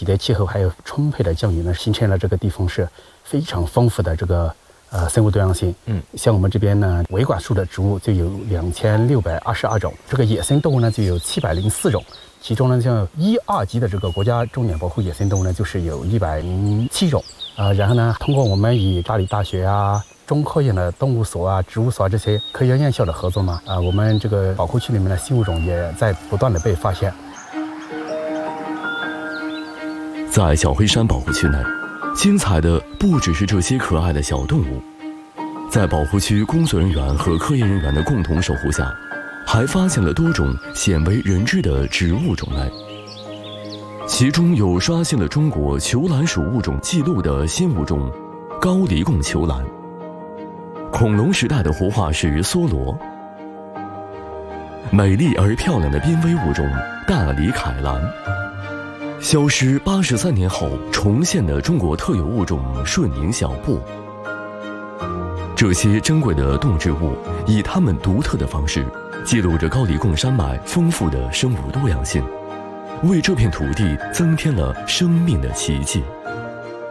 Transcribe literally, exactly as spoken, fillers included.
喜的气候还有充沛的降雨呢，形成了这个地方是非常丰富的这个呃生物多样性。 嗯， 像我们这边呢，维管束的植物就有两千六百二十二种，这个野生动物呢就有七百零四种。其中呢，像一二级的这个国家重点保护野生动物呢，就是有一百零七种。啊、呃，然后呢，通过我们与大理大学啊、中科院的动物所啊、植物所啊这些科研院校的合作嘛，啊、呃，我们这个保护区里面的新物种也在不断的被发现。 在小黑山保护区内，精彩的不只是这些可爱的小动物，在保护区工作人员和科研人员的共同守护下，还发现了多种鲜为人知的植物种类，其中有刷新了中国球兰属物种记录的新物种高黎贡球兰，恐龙时代的活化石梭罗，美丽而漂亮的濒危物种大理凯兰，消失八十三年后重现的中国特有物种顺宁小布。这些珍贵的动植物以它们独特的方式记录着高黎贡山脉丰富的生物多样性，为这片土地增添了生命的奇迹。